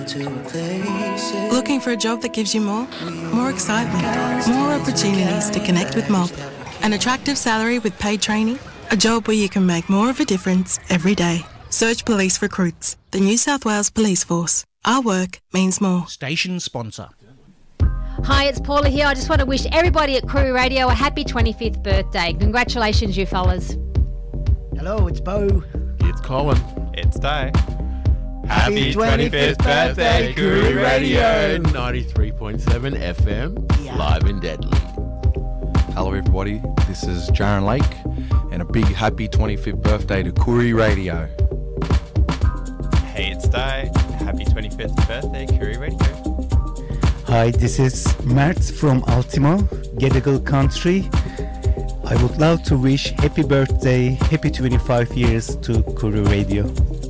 Looking for a job that gives you more excitement, more opportunities to connect with Mob, an attractive salary with paid training, a job where you can make more of a difference every day. Search Police Recruits, the New South Wales Police Force. Our work means more. Station sponsor. Hi, it's Paula here. I just want to wish everybody at Koori Radio a happy 25th birthday. Congratulations, you fellas. Hello, it's Bo. It's Colin. It's Day. Happy 25th birthday, Koori Radio. 93.7 FM, live and deadly. Hello everybody, this is Jaron Lake, and a big happy 25th birthday to Koori Radio. Hey, it's Day. Happy 25th birthday, Koori Radio. Hi, this is Mert from Ultimo, Gadigal Country. I would love to wish happy birthday, happy 25 years to Koori Radio.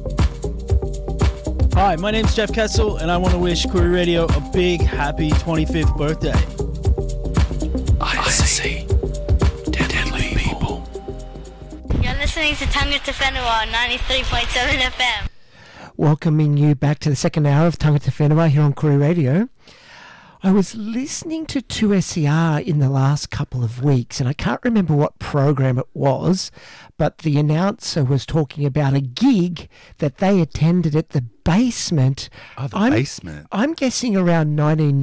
Hi, my name's Jeff Kessel, and I want to wish Koori Radio a big, happy 25th birthday. I see deadly people. You're listening to Tangata Whenua on 93.7 FM. Welcoming you back to the second hour of Tangata Whenua here on Koori Radio. I was listening to 2SER in the last couple of weeks, and I can't remember what program it was, but the announcer was talking about a gig that they attended at the Basement. Oh, the Basement. I'm guessing around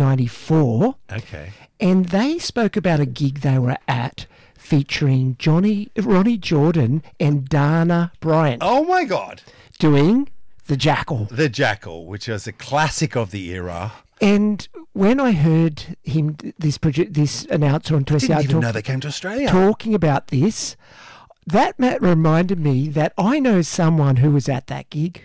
1994. Okay. And they spoke about a gig they were at featuring Ronnie Jordan and Dana Bryant. Oh, my God. Doing The Jackal. The Jackal, which was a classic of the era. And when I heard him, this announcer on 2SER, I didn't even know they came to Australia. Talking about this, that reminded me that I know someone who was at that gig.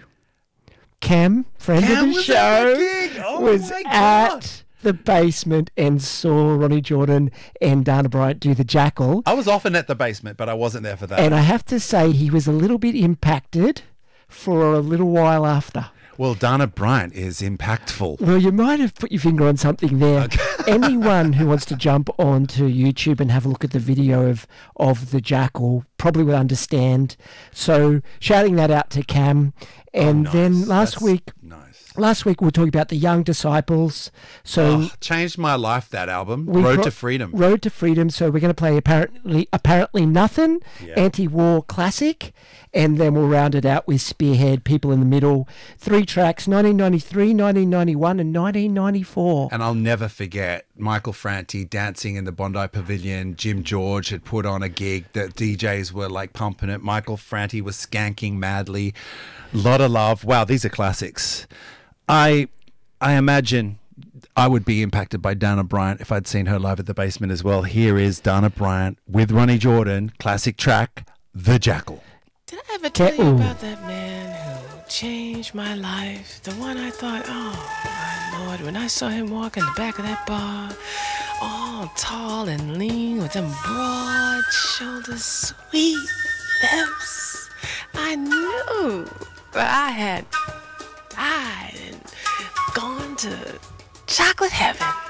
Cam, friend of the show, was at the Basement and saw Ronnie Jordan and Dana Bryant do The Jackal. I was often at the Basement, but I wasn't there for that. And I have to say he was a little bit impacted for a little while after. Well, Dana Bryant is impactful. Well, you might have put your finger on something there. Okay. Anyone who wants to jump onto YouTube and have a look at the video of The Jackal probably will understand. So shouting that out to Cam. And then last week we were talking about the Young Disciples. So changed my life, that album. Road to Freedom. Road to Freedom. So we're going to play Apparently Nothing, anti-war classic. And then we'll round it out with Spearhead, People in the Middle. 3 tracks, 1993, 1991 and 1994. And I'll never forget Michael Franti dancing in the Bondi Pavilion. Jim George had put on a gig that DJs were like pumping it. Michael Franti was skanking madly. Lot of love. Wow, these are classics. I imagine I would be impacted by Dana Bryant if I'd seen her live at the Basement as well. Here is Dana Bryant with Ronnie Jordan, classic track, The Jackal. Did I ever tell you about that man who changed my life? The one I thought, oh my Lord, when I saw him walk in the back of that bar, all tall and lean with them broad shoulders, sweet lips, I knew that I had died and gone to chocolate heaven.